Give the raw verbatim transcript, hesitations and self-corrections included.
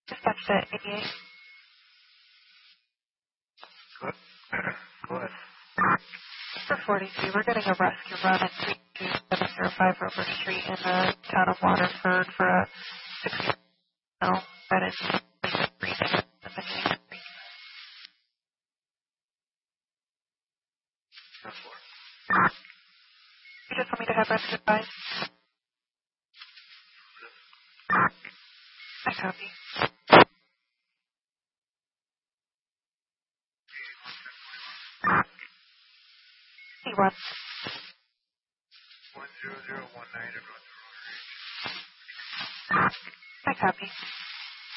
Just catch it, eighty-eight. Go, go ahead. For forty-two, we're getting a rescue run at three two seven zero five Roper Street in the town of Waterford for a sixty mile that is breathing. You just want me to have rescue advice? I copy. C one. one zero zero one nine. I copy.